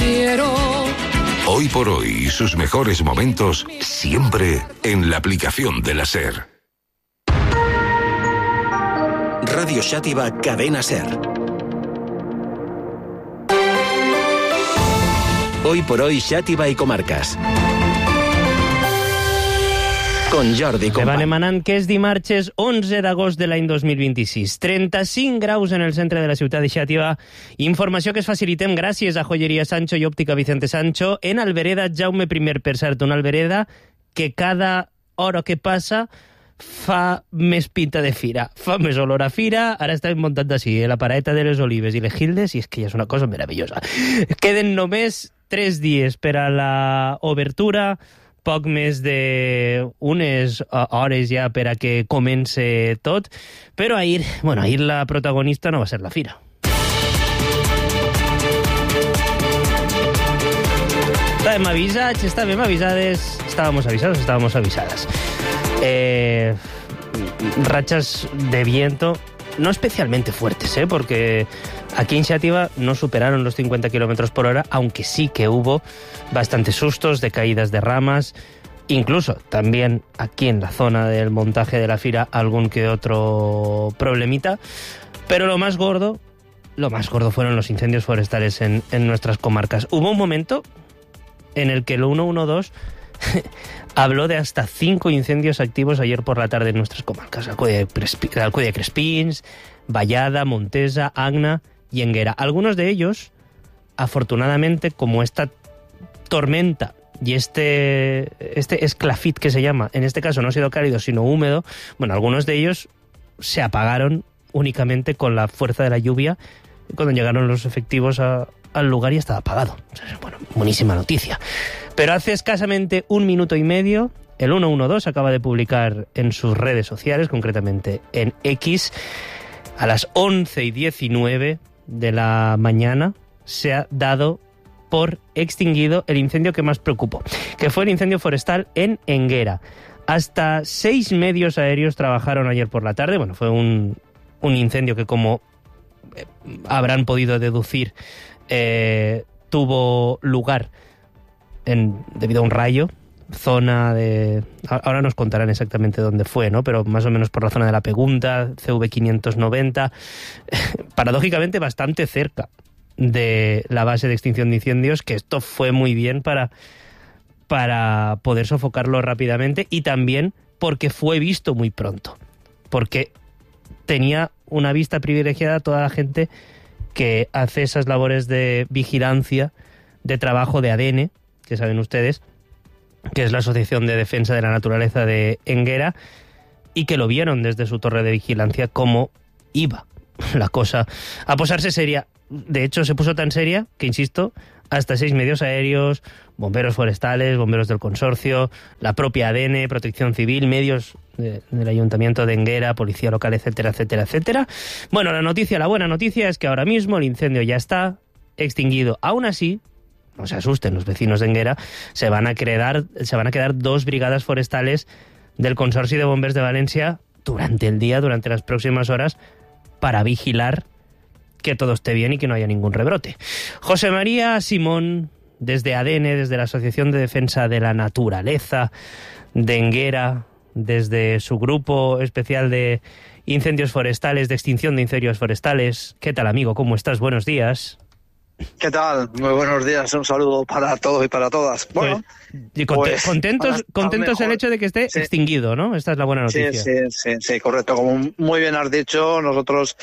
quiero. Hoy por hoy, sus mejores momentos siempre en la aplicación de la SER. Radio Xàtiva, Cadena SER. Hoy por hoy, Xàtiva i comarques. Con Jordi Company. Van emanant que és dimarts 11 d'agost de l'any 2026. 35 graus en el centre de la ciutat de Xàtiva. Informació que es facilitem gràcies a Joyeria Sancho i Òptica Vicente Sancho en Albereda Jaume I. Per cert, una Albereda que cada hora que passa fa més pinta de fira, fa més olor a fira. Ara estem muntant d'ací, la paraeta de les Olives i les Gildes, i és que ja és una cosa meravellosa. Queden només 3 dies per a la obertura, poc més d'unes hores ja per a que comence tot, però ahir la protagonista no va ser la fira. Estàvem avisades, estábamos avisadas. Rachas de viento no especialmente fuertes, porque aquí en Xàtiva no superaron los 50 kilómetros por hora, aunque sí que hubo bastantes sustos de caídas de ramas, incluso también aquí en la zona del montaje de la fira algún que otro problemita, pero lo más gordo fueron los incendios forestales en nuestras comarcas. Hubo un momento en el que el 112 habló de hasta 5 incendios activos ayer por la tarde en nuestras comarcas: Alcúdia de Crespins, Vallada, Montesa, Agna y Enguera. Algunos de ellos, afortunadamente, como esta tormenta y este esclafit que se llama, en este caso no ha sido cálido sino húmedo, algunos de ellos se apagaron únicamente con la fuerza de la lluvia. Cuando llegaron los efectivos al lugar y estaba apagado. Buenísima noticia. Pero hace escasamente 1 minuto y medio, el 112 acaba de publicar en sus redes sociales, concretamente en X, a las 11:19 de la mañana, se ha dado por extinguido el incendio que más preocupó, que fue el incendio forestal en Enguera. Hasta 6 medios aéreos trabajaron ayer por la tarde. Fue un incendio que, como habrán podido deducir, tuvo lugar debido a un rayo, zona de... Ahora nos contarán exactamente dónde fue, ¿no? Pero más o menos por la zona de la Pegunta, CV 590, paradójicamente bastante cerca de la base de extinción de incendios, que esto fue muy bien para poder sofocarlo rápidamente, y también porque fue visto muy pronto, porque tenía una vista privilegiada toda la gente que hace esas labores de vigilancia, de trabajo de ADN, que saben ustedes, que es la Asociación de Defensa de la Naturaleza de Enguera, y que lo vieron desde su torre de vigilancia cómo iba la cosa a posarse seria. De hecho, se puso tan seria que, insisto, hasta 6 medios aéreos, bomberos forestales, bomberos del consorcio, la propia ADN, Protección Civil, medios del Ayuntamiento de Enguera, policía local, etcétera, etcétera, etcétera. La buena noticia es que ahora mismo el incendio ya está extinguido. Aún así, no se asusten los vecinos de Enguera, se van a quedar 2 brigadas forestales del Consorcio de Bombers de Valencia durante el día, durante las próximas horas, para vigilar que todo esté bien y que no haya ningún rebrote. José María Simón, desde ADN, desde la Asociación de Defensa de la Naturaleza de Enguera, desde su grupo especial de incendios forestales, de extinción de incendios forestales. ¿Qué tal, amigo? ¿Cómo estás? Buenos días. ¿Qué tal? Muy buenos días, un saludo para todos y para todas. Bueno, contentos el hecho de que esté extinguido, ¿no? Esta es la buena noticia. Sí, correcto. Como muy bien has dicho, nosotros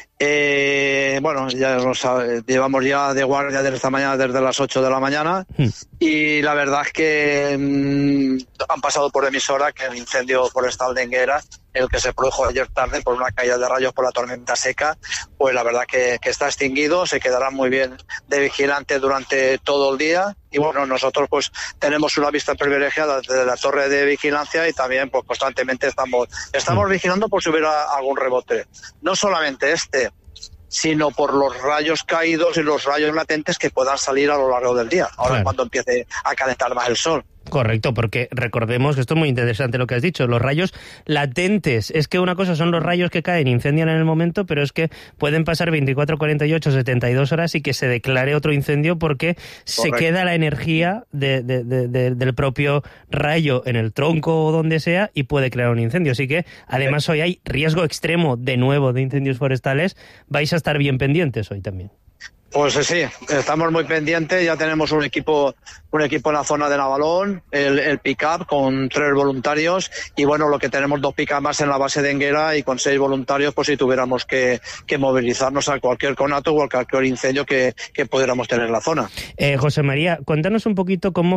ya llevamos ya de guardia desde esta mañana, desde las 8 de la mañana, y la verdad es que han pasado por emisora que el incendio forestal de Enguera, el que se produjo ayer tarde por una caída de rayos por la tormenta seca, pues la verdad que está extinguido. Se quedará muy bien de vigilante durante todo el día, y nosotros pues tenemos una vista privilegiada desde la torre de vigilancia, y también pues constantemente estamos vigilando por si hubiera algún rebote. No solamente sino por los rayos caídos y los rayos latentes que puedan salir a lo largo del día, ahora cuando empiece a calentar más el sol. Correcto, porque recordemos que esto es muy interesante lo que has dicho, los rayos latentes. Es que una cosa son los rayos que caen, incendian en el momento, pero es que pueden pasar 24, 48, 72 horas y que se declare otro incendio porque se queda la energía del propio rayo en el tronco o donde sea y puede crear un incendio. Así que, además, hoy hay riesgo extremo de nuevo de incendios forestales. Vais a estar bien pendientes hoy también. Pues sí, estamos muy pendientes, ya tenemos un equipo en la zona de Navalón, el pick-up con 3 voluntarios y bueno, lo que tenemos 2 pick-up más en la base de Enguera y con 6 voluntarios por si tuviéramos que movilizarnos a cualquier conato o a cualquier incendio que pudiéramos tener en la zona. José María, cuéntanos un poquito cómo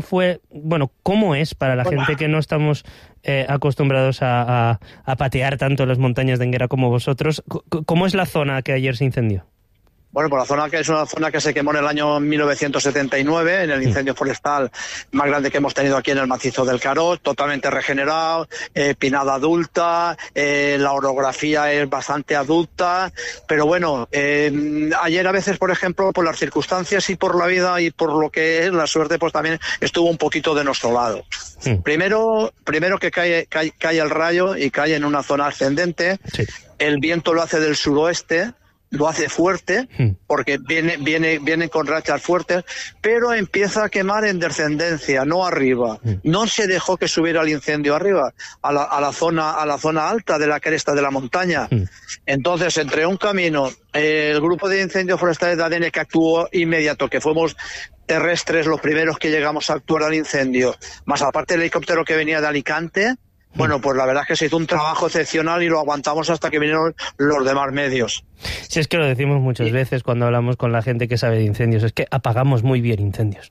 es para la gente que no estamos acostumbrados a patear tanto las montañas de Enguera como vosotros. ¿Cómo es la zona que ayer se incendió? Bueno, por la zona que es una zona que se quemó en el año 1979, en el incendio forestal más grande que hemos tenido aquí en el macizo del Carot, totalmente regenerado, pinada adulta, la orografía es bastante adulta, pero bueno, ayer a veces, por ejemplo, por las circunstancias y por la vida y por lo que es la suerte, pues también estuvo un poquito de nuestro lado. Sí. Primero que cae el rayo y cae en una zona ascendente, sí. El viento lo hace del suroeste, lo hace fuerte porque viene con rachas fuertes, pero empieza a quemar en descendencia, no arriba. No se dejó que subiera el incendio arriba, a la zona alta de la cresta de la montaña. Entonces, entre un camino, el grupo de incendios forestales de ADN que actuó inmediato, que fuimos terrestres los primeros que llegamos a actuar al incendio, más aparte el helicóptero que venía de Alicante. Bueno, pues la verdad es que se hizo un trabajo excepcional y lo aguantamos hasta que vinieron los demás medios. Si es que lo decimos muchas veces cuando hablamos con la gente que sabe de incendios, es que apagamos muy bien incendios.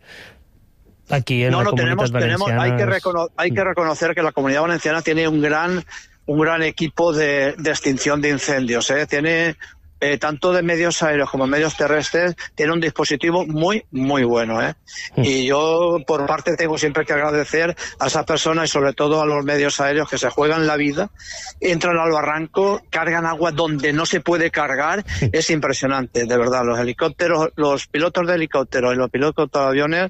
Aquí en la Comunitat Valenciana... Hay que reconocer que la Comunidad Valenciana tiene un gran equipo de extinción de incendios, ¿eh? Tiene... tanto de medios aéreos como medios terrestres, tiene un dispositivo muy, muy bueno, ¿eh? Y yo, por parte, tengo siempre que agradecer a esas personas y sobre todo a los medios aéreos que se juegan la vida, entran al barranco, cargan agua donde no se puede cargar. Es impresionante, de verdad. Los helicópteros, los pilotos de helicópteros y los pilotos de aviones,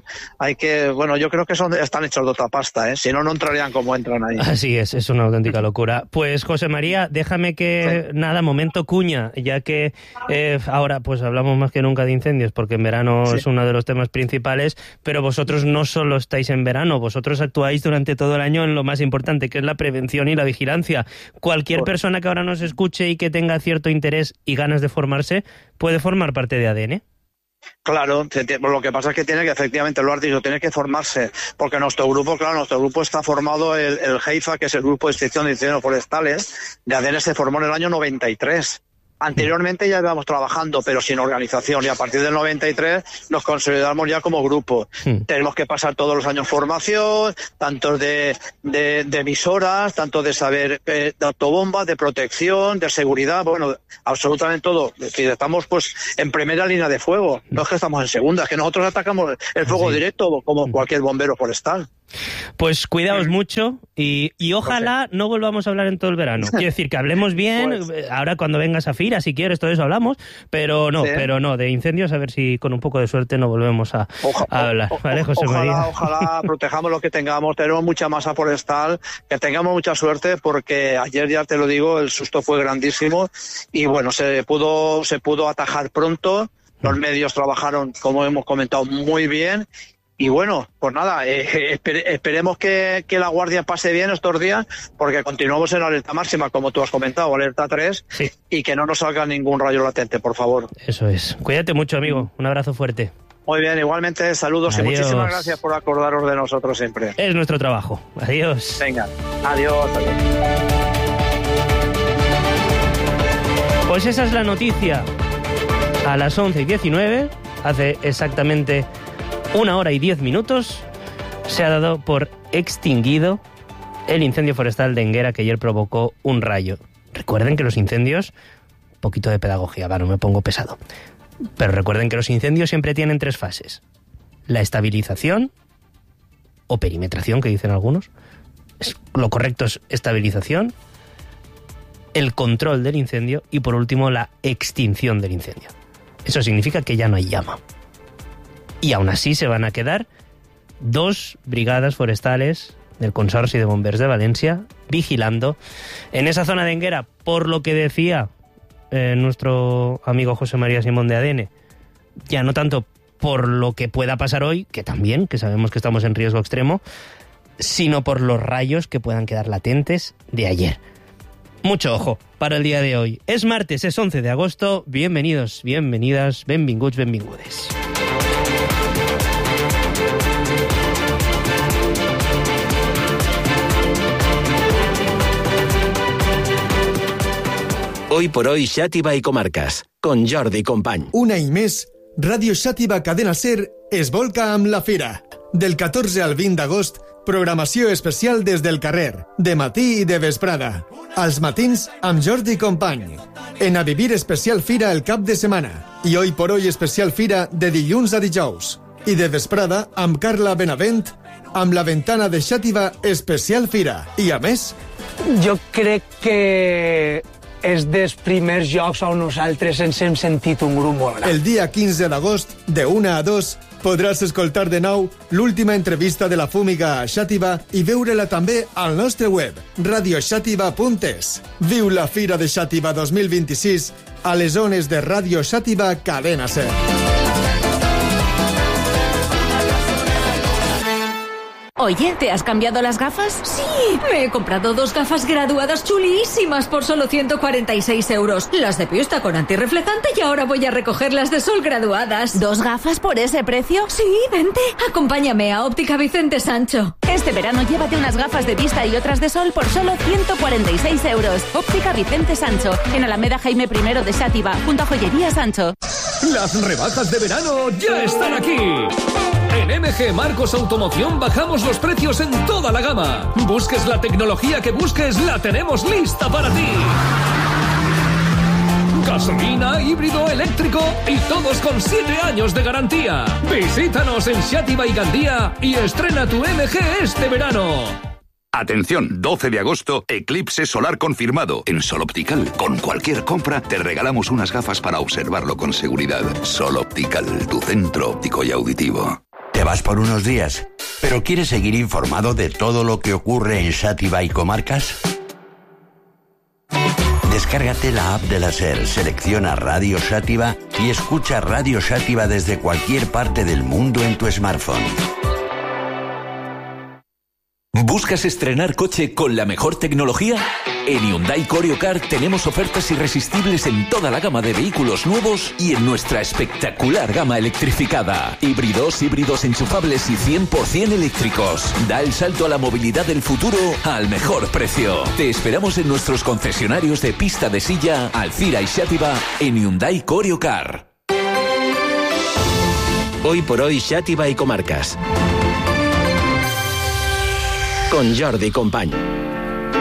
yo creo que están hechos de otra pasta, ¿eh? Si no, no entrarían como entran ahí. Así es una auténtica locura. Pues, José María, déjame que, momento cuña, ya que ahora pues hablamos más que nunca de incendios porque en verano es uno de los temas principales, pero vosotros no solo estáis en verano, vosotros actuáis durante todo el año en lo más importante, que es la prevención y la vigilancia. Cualquier persona que ahora nos escuche y que tenga cierto interés y ganas de formarse puede formar parte de ADN. Claro, lo que pasa es que efectivamente lo has dicho, tiene que formarse, porque nuestro grupo está formado, el GEIFA, que es el Grupo de Extinción de Incendios Forestales, de ADN se formó en el año 93. Anteriormente ya íbamos trabajando, pero sin organización, y a partir del 93 nos consolidamos ya como grupo. Tenemos que pasar todos los años formación, tanto de emisoras, tanto de saber de autobombas, de protección, de seguridad, absolutamente todo. Es decir, estamos pues en primera línea de fuego, no es que estamos en segunda, es que nosotros atacamos el fuego directo como cualquier bombero forestal. Pues cuidaos mucho y ojalá no volvamos a hablar en todo el verano. Quiero decir, que hablemos bien, ahora cuando vengas a FIRA, si quieres, todo eso hablamos, pero no, de incendios, a ver si con un poco de suerte no volvemos a hablar. ¿Vale, José María? Ojalá protejamos lo que tengamos, tenemos mucha masa forestal, que tengamos mucha suerte, porque ayer, ya te lo digo, el susto fue grandísimo y se pudo atajar pronto, los medios trabajaron, como hemos comentado, muy bien. Y pues nada, esperemos que la guardia pase bien estos días, porque continuamos en alerta máxima, como tú has comentado, alerta 3, y que no nos salga ningún rayo latente, por favor. Eso es. Cuídate mucho, amigo. Un abrazo fuerte. Muy bien, igualmente, saludos. Adiós. Y muchísimas gracias por acordaros de nosotros siempre. Es nuestro trabajo. Adiós. Venga, adiós. Pues esa es la noticia. A las 11:19, hace exactamente 1 hora y 10 minutos, se ha dado por extinguido el incendio forestal de Enguera que ayer provocó un rayo. Recuerden que los incendios... Un poquito de pedagogía, no me pongo pesado. Pero recuerden que los incendios siempre tienen 3 fases. La estabilización, o perimetración, que dicen algunos. Lo correcto es estabilización, el control del incendio y, por último, la extinción del incendio. Eso significa que ya no hay llama. Y aún así se van a quedar 2 brigadas forestales del Consorcio de Bombers de Valencia vigilando en esa zona de Enguera, por lo que decía nuestro amigo José María Simón de ADN, ya no tanto por lo que pueda pasar hoy, que también, que sabemos que estamos en riesgo extremo, sino por los rayos que puedan quedar latentes de ayer. Mucho ojo para el día de hoy. Es martes, es 11 de agosto. Bienvenidos, bienvenidas, benvinguts, benvingudes. Hoy por hoy, Xàtiva i Comarques, con Jordi Company. Un any més, Ràdio Xàtiva Cadena SER es volca amb la fira. Del 14 al 20 d'agost, programació especial des del carrer, de matí i de vesprada. Als matins, amb Jordi Company. En A Vivir especial fira el cap de setmana. I Hoy por hoy especial fira de dilluns a dijous. I de vesprada, amb Carla Benavent, amb la ventana de Xàtiva especial fira. I a més... Jo crec que és dels primers jocs on nosaltres ens hem sentit un grup molt gran. El dia 15 d'agost, de 1 a 2, podràs escoltar de nou l'última entrevista de la Fúmiga a Xàtiva i veure-la també al nostre web, radioxàtiva.es. Viu la Fira de Xàtiva 2026 a les zones de Ràdio Xàtiva Cadena SER. Oye, ¿te has cambiado las gafas? Sí, me he comprado 2 gafas graduadas chulísimas por solo 146 euros. Las de pista con antirreflejante y ahora voy a recoger las de sol graduadas. ¿2 gafas por ese precio? Sí, vente, acompáñame a Óptica Vicente Sancho. Este verano llévate unas gafas de vista y otras de sol por solo 146 euros. Óptica Vicente Sancho, en Alameda Jaime I de Xàtiva, junto a Joyería Sancho. Las rebajas de verano ya están aquí. En MG Marcos Automoción bajamos los precios en toda la gama. Busques la tecnología que busques, la tenemos lista para ti. Gasolina, híbrido, eléctrico y todos con 7 años de garantía. Visítanos en Xàtiva y Gandía y estrena tu MG este verano. Atención, 12 de agosto, eclipse solar confirmado. En Sol Optical, con cualquier compra, te regalamos unas gafas para observarlo con seguridad. Sol Optical, tu centro óptico y auditivo. ¿Te vas por unos días, pero quieres seguir informado de todo lo que ocurre en Xàtiva y Comarcas? Descárgate la app de la SER, selecciona Radio Xàtiva y escucha Radio Xàtiva desde cualquier parte del mundo en tu smartphone. ¿Buscas estrenar coche con la mejor tecnología? En Hyundai Corio Car tenemos ofertas irresistibles en toda la gama de vehículos nuevos y en nuestra espectacular gama electrificada. Híbridos enchufables y 100% eléctricos. Da el salto a la movilidad del futuro al mejor precio. Te esperamos en nuestros concesionarios de Pista de Silla, Alcira y Xàtiva en Hyundai Corio Car. Hoy por hoy, Xàtiva y Comarcas, con Jordi Company.